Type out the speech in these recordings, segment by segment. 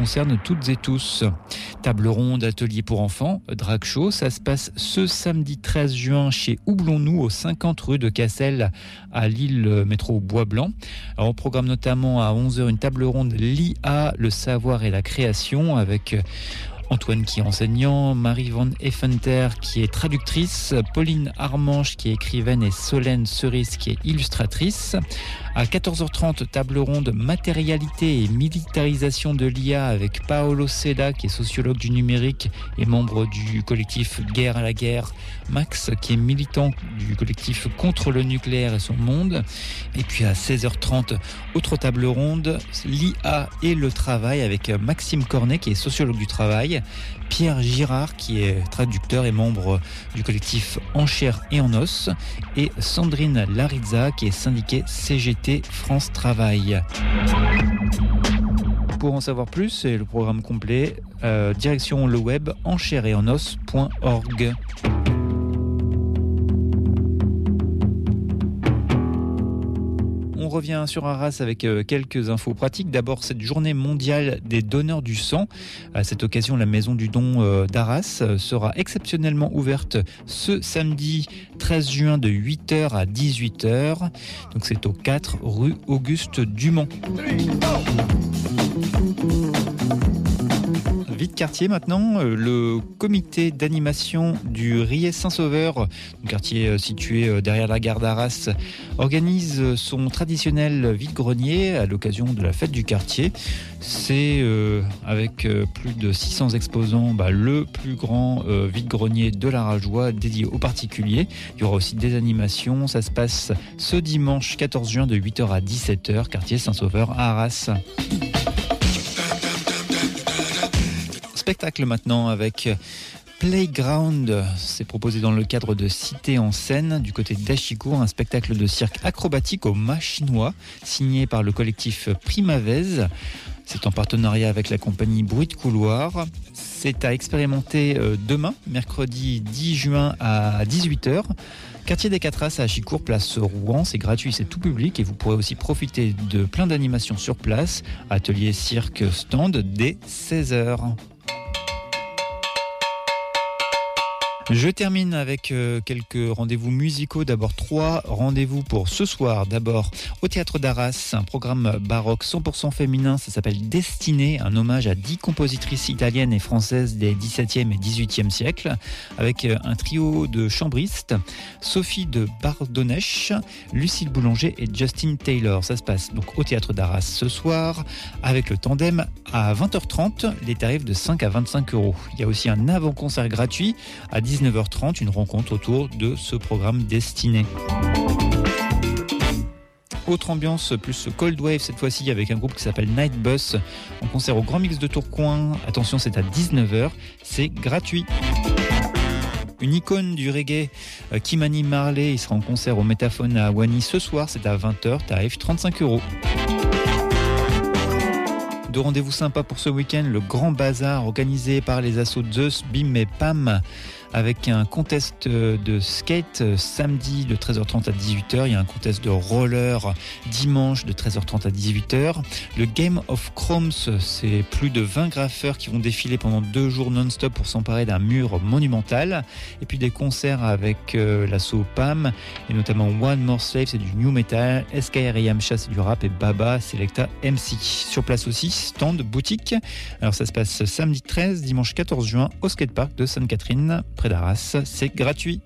concerne toutes et tous. Table ronde, atelier pour enfants, drag show, ça se passe ce samedi 13 juin chez Houblon-nous au 50 rue de Cassel à Lille métro Bois-Blanc. Alors, on programme notamment à 11h une table ronde l'IA, le savoir et la création avec Antoine qui est enseignant, Marie Van Effenter qui est traductrice, Pauline Armanche qui est écrivaine et Solène Cerise qui est illustratrice. À 14h30, table ronde matérialité et militarisation de l'IA avec Paolo Seda qui est sociologue du numérique et membre du collectif Guerre à la guerre, Max qui est militant du collectif contre le nucléaire et son monde. Et puis à 16h30, autre table ronde, l'IA et le travail avec Maxime Cornet qui est sociologue du travail, Pierre Girard qui est traducteur et membre du collectif En chair et en os et Sandrine Larizza qui est syndiquée CGT France Travail. Pour en savoir plus et le programme complet, direction le web enchairetetenos.org. On revient sur Arras avec quelques infos pratiques. D'abord, cette journée mondiale des donneurs du sang. À cette occasion, la maison du don d'Arras sera exceptionnellement ouverte ce samedi 13 juin de 8h à 18h. Donc c'est au 4 rue Auguste Dumont. Vite quartier maintenant, le comité d'animation du Riez Saint-Sauveur, un quartier situé derrière la gare d'Arras, organise son traditionnel vide-grenier à l'occasion de la fête du quartier. C'est avec plus de 600 exposants, le plus grand vide-grenier de la Rajoie dédié aux particuliers. Il y aura aussi des animations, ça se passe ce dimanche 14 juin de 8h à 17h, quartier Saint-Sauveur à Arras. Spectacle maintenant avec Playground, c'est proposé dans le cadre de Cité en scène du côté d'Achicourt, un spectacle de cirque acrobatique au mât chinois signé par le collectif Primavez. C'est en partenariat avec la compagnie Bruit de couloir. C'est à expérimenter demain, mercredi 10 juin à 18h. Quartier des Quatras à Achicourt, place Rouen, c'est gratuit, c'est tout public et vous pourrez aussi profiter de plein d'animations sur place. Atelier cirque stand dès 16h. Je termine avec quelques rendez-vous musicaux. D'abord 3 rendez-vous pour ce soir. D'abord au Théâtre d'Arras, un programme baroque 100% féminin, ça s'appelle Destinée, un hommage à 10 compositrices italiennes et françaises des 17e et 18e siècles, avec un trio de chambristes, Sophie de Bardonnèche, Lucille Boulanger et Justin Taylor. Ça se passe donc au Théâtre d'Arras ce soir, avec le tandem à 20h30, les tarifs de 5 à 25 €. Il y a aussi un avant-concert gratuit à 19h30, une rencontre autour de ce programme Destiné. Autre ambiance, plus Cold Wave cette fois-ci avec un groupe qui s'appelle Night Bus, en concert au Grand Mix de Tourcoing. Attention, c'est à 19h, c'est gratuit. Une icône du reggae, Kimani Marley, il sera en concert au Métaphone à Wany ce soir, c'est à 20h, tarif 35 €. De rendez-vous sympa pour ce week-end, le grand bazar organisé par les assos Zeus, Bim et Pam, avec un contest de skate samedi de 13h30 à 18h. Il y a un contest de roller dimanche de 13h30 à 18h. Le Game of Chromes, c'est plus de 20 graffeurs qui vont défiler pendant 2 jours non-stop pour s'emparer d'un mur monumental. Et puis des concerts avec l'assaut PAM, et notamment One More Slave, c'est du new metal, SKR et Yamcha, c'est du rap, et Baba Selecta MC. Sur place aussi, stand, boutique. Alors ça se passe samedi 13, dimanche 14 juin au skatepark de Sainte-Catherine, près d'Arras. C'est gratuit.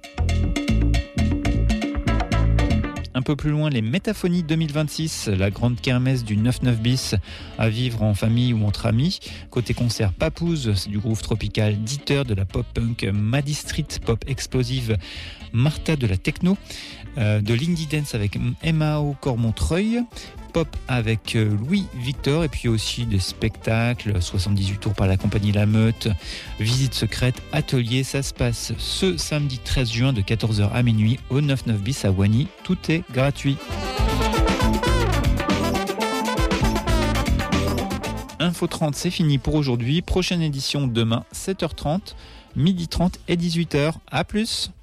Un peu plus loin, les Métaphonies 2026, la grande kermesse du 9-9 bis à vivre en famille ou entre amis. Côté concert, Papouze, c'est du groove tropical, Dieter de la pop-punk, Maddy Street, pop explosive, Martha de la techno, de l'indie dance avec MAO Cormontreuil, pop avec Louis Victor, et puis aussi des spectacles, 78 tours par la compagnie La Meute, visite secrète, atelier. Ça se passe ce samedi 13 juin de 14h à minuit au 9-9 bis à Wany. Tout est gratuit. Info 30, c'est fini pour aujourd'hui. Prochaine édition demain, 7h30, 12h30 et 18h. À plus.